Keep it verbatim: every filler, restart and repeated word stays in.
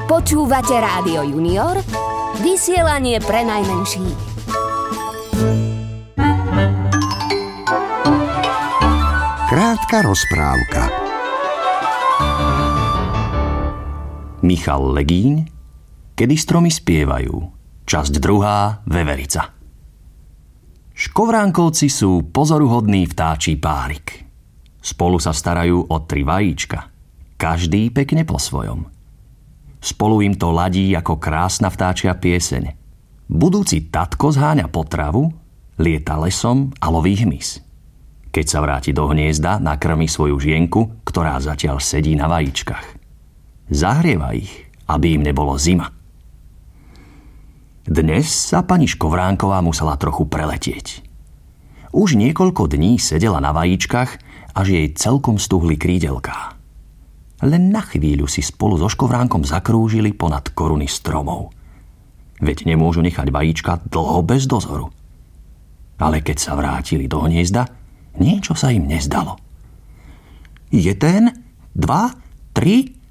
Počúvate Rádio Junior, vysielanie pre najmenších. Krátka rozprávka. Michal Legíň, Kedy stromy spievajú. Časť druhá, Veverica. Škovránkovci sú pozoruhodný vtáčí párik. Spolu sa starajú o tri vajíčka. Každý pekne po svojom. Spolu im to ladí ako krásna vtáčia pieseň. Budúci tatko zháňa potravu, lieta lesom a loví hmyz. Keď sa vráti do hniezda, nakrmi svoju žienku, ktorá zatiaľ sedí na vajíčkach. Zahrieva ich, aby im nebolo zima. Dnes sa pani Škovránková musela trochu preletieť. Už niekoľko dní sedela na vajíčkach, až jej celkom stuhli krídelká. Len na chvíľu si spolu so Škovránkom zakrúžili ponad koruny stromov. Veď nemôžu nechať vajíčka dlho bez dozoru. Ale keď sa vrátili do hniezda, niečo sa im nezdalo. Jeden, dva, tri,